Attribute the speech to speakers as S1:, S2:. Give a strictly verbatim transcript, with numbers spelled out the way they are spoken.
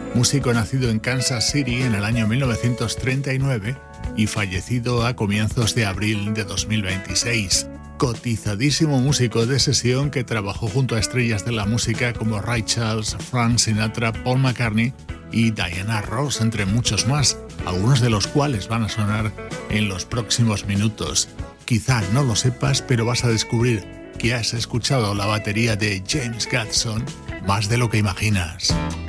S1: músico nacido en Kansas City en el año mil novecientos treinta y nueve y fallecido a comienzos de abril de dos mil veintiséis. Cotizadísimo músico de sesión que trabajó junto a estrellas de la música como Ray Charles, Frank Sinatra, Paul McCartney y Diana Ross, entre muchos más, algunos de los cuales van a sonar en los próximos minutos. Quizá no lo sepas, pero vas a descubrir que has escuchado la batería de James Gadson más de lo que imaginas.